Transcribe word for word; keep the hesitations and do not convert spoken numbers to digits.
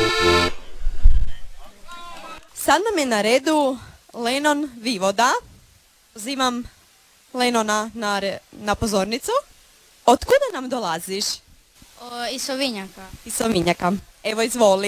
Sad nam je na redu Lenon Vivoda. Pozivam Lenona na, re, na pozornicu. Otkuda nam dolaziš? O, iz Sovinjaka. Iz Sovinjaka. Evo, izvoli.